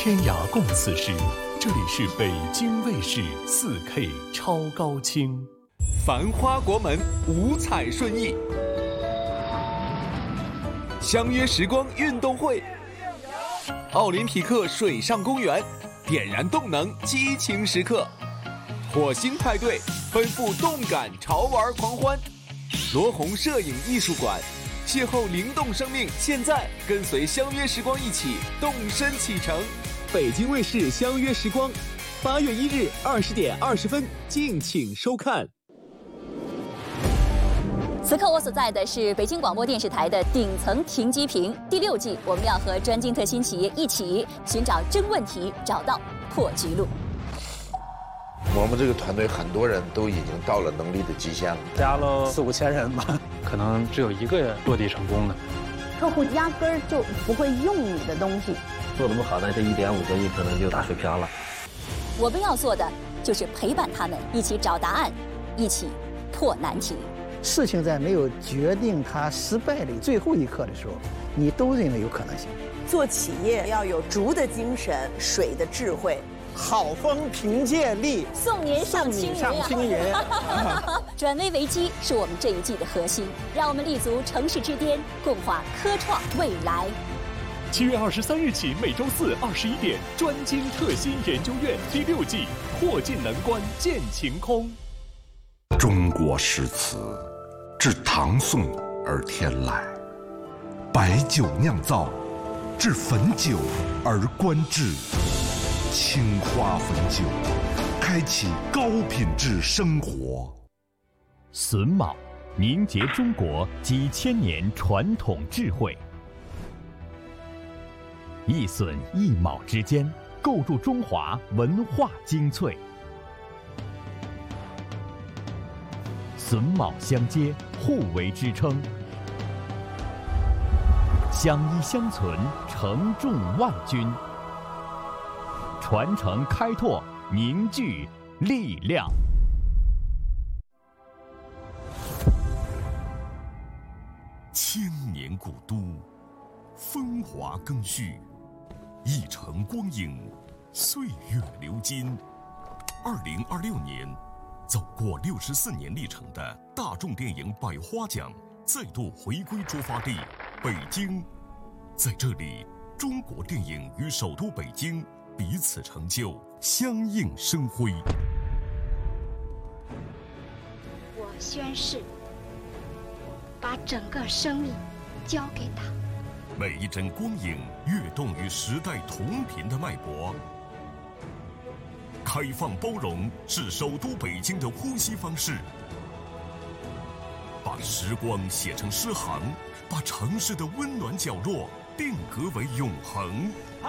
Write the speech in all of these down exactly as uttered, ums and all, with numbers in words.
天涯共此时。这里是北京卫视 四K 超高清。 繁花国门，五彩顺意。相约时光运动会，奥林匹克水上公园，点燃动能，激情时刻。火星派对，奔赴动感潮玩狂欢。罗红摄影艺术馆，邂逅灵动生命。现在跟随相约时光一起动身启程。 北京卫视相约时光，八月一日二十点二十分，敬请收看。 此刻我所在的是北京广播电视台的顶层停机坪。第六季，我们要和专精特新企业一起寻找真问题，找到破局路。 我们这个团队很多人都已经到了能力的极限了， 加了四五千人吧，可能只有一个落地成功的。 客户压根儿就不会用你的东西， 做得不好呢，这一点五个亿可能就打水漂了。 我们要做的就是陪伴他们，一起找答案，一起破难题。 事情在没有决定它失败的最后一刻的时候，你都认为有可能性。 做企业要有竹的精神，水的智慧。 好风凭借力， 送您上青云。 上青云。 转危为机是我们这一季的核心，让我们立足城市之巅，共话科创未来。 七月二十三日起，每周四二十一点，专精特新研究院第六季，破尽能关见晴空。 中国诗词，至唐宋而天来，白酒酿造，至汾酒而观致。青花汾酒，开启高品质生活。 榫卯，凝结中国几千年传统智慧。一榫一卯之间，构筑中华文化精粹。榫卯相接，互为支撑，相依相存，承重万钧。传承开拓，凝聚力量。 千年古都，风华更续，一城光影，岁月流金。二零二六年，走过六十四年历程的大众电影百花奖再度回归出发地北京，在这里，中国电影与首都北京彼此成就，相映生辉。 我宣誓，把整个生命交给他。 每一帧光影跃动于时代同频的脉搏。开放包容是首都北京的呼吸方式。把时光写成诗行，把城市的温暖角落定格为永恒。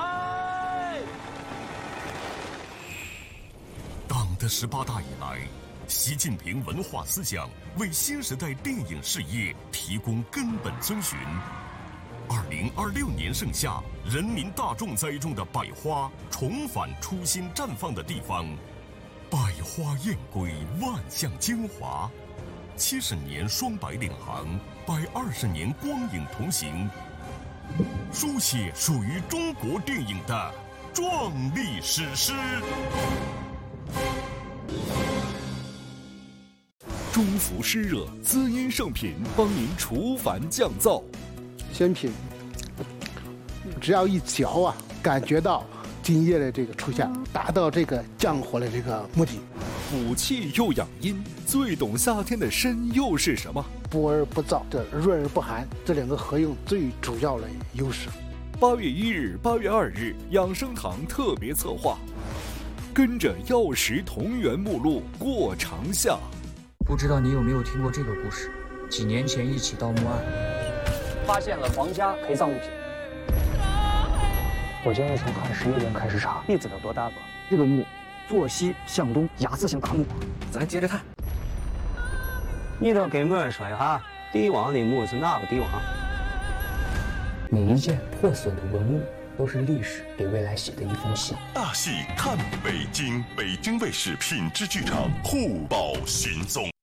党的十八大以来，习近平文化思想为新时代电影事业提供根本遵循。二零二六年盛夏，人民大众栽种的百花重返初心绽放的地方，百花艳归，万象精华。七十年双百领航，百二十年光影同行，书写属于中国电影的壮丽史诗。 中孚湿热滋阴圣品，帮您除烦降燥。 鲜品，只要一嚼啊，感觉到津液的这个出现，达到这个降火的这个目的。 补气又养阴，最懂夏天的参又是什么？ 补而不燥，这润而不寒，这两个合用最主要的优势。 八月一日、八月二日，养生堂特别策划，跟着药食同源目录过长夏。 不知道你有没有听过这个故事？几年前一起盗墓案， 发现了皇家陪葬物品。 我建议从汉十一年开始查， 粒子有多大吧？ 这个墓坐西向东，雅字形大墓。 咱接着看。 你都跟我说哈，帝王的墓是哪个帝王？ 每一件破损的文物都是历史给未来写的一封信。 大戏看北京，北京卫视品质剧场互保寻踪。